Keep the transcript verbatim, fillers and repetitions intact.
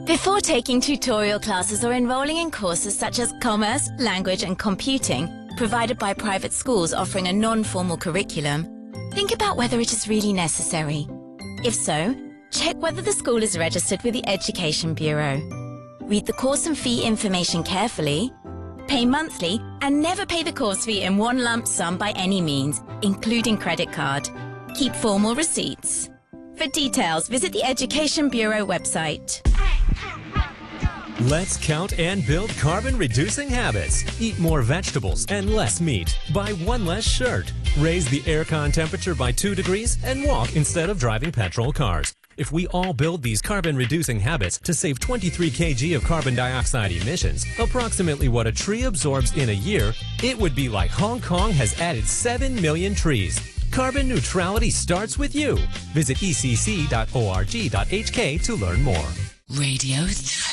Before taking tutorial classes or enrolling in courses such as commerce, language and computing, provided by private schools offering a non-formal curriculum, think about whether it is really necessary. If so, check whether the school is registered with the Education Bureau. Read the course and fee information carefully, pay monthly, and never pay the course fee in one lump sum by any means, including credit card. Keep formal receipts. For details, visit the Education Bureau website. Let's count and build carbon-reducing habits. Eat more vegetables and less meat. Buy one less shirt. Raise the aircon temperature by two degrees and walk instead of driving petrol cars. If we all build these carbon-reducing habits to save twenty-three kilograms of carbon dioxide emissions, approximately what a tree absorbs in a year, it would be like Hong Kong has added seven million trees. Carbon neutrality starts with you. Visit e c c dot org dot h k to learn more. Radio